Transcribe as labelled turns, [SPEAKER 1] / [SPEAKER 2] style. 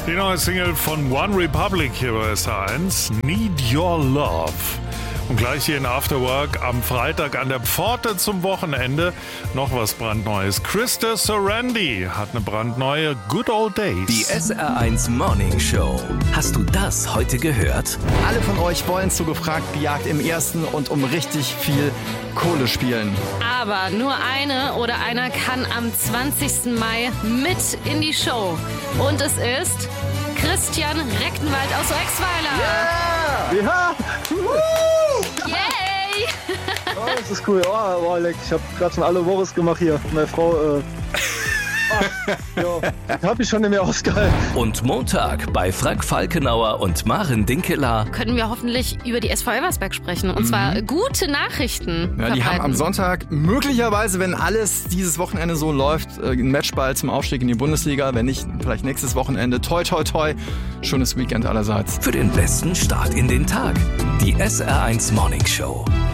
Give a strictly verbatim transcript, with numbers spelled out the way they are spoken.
[SPEAKER 1] Die neue Single von One Republic hier bei S H eins, Need Your Love. Und gleich hier in After Work am Freitag an der Pforte zum Wochenende noch was brandneues. Krista Sorandi hat eine brandneue Good Old Days.
[SPEAKER 2] Die S R eins Morning Show. Hast du das heute gehört?
[SPEAKER 3] Alle von euch wollen zu gefragt gejagt im ersten und um richtig viel Kohle spielen.
[SPEAKER 4] Aber nur eine oder einer kann am zwanzigsten Mai mit in die Show. Und es ist Christian Rechtenwald aus Rexweiler.
[SPEAKER 3] Yeah! Ja!
[SPEAKER 4] Yay!
[SPEAKER 5] Oh, das ist cool. Oh, oh leck. Ich habe gerade schon alle Boris gemacht hier. Meine Frau, äh... oh, ja, hab ich schon nicht mehr ausgehalten.
[SPEAKER 2] Und Montag bei Frank Falkenauer und Maren Dinkeler
[SPEAKER 4] Können wir hoffentlich über die S V Elversberg sprechen. Und zwar gute Nachrichten
[SPEAKER 3] Ja, die haben
[SPEAKER 4] verbreiten.
[SPEAKER 3] am Sonntag möglicherweise, wenn alles dieses Wochenende so läuft, äh, ein Matchball zum Aufstieg in die Bundesliga. Wenn nicht, vielleicht nächstes Wochenende. Toi, toi, toi. Schönes Weekend allerseits.
[SPEAKER 2] für den besten Start in den Tag. Die S R eins Morning Show.